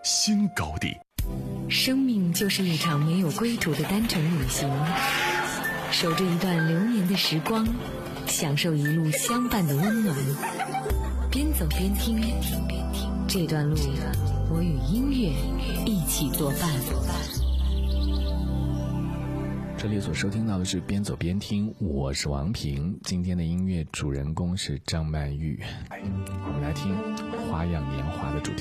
新高地。 生命就是一场没有归途的单程旅行，守着一段流年的时光，享受一路相伴的温暖。边走边听，这段路我与音乐一起作伴。 这里所收听到的是边走边听，我是王平。今天的音乐主人公是张曼玉，我们来听《花样年华》的主题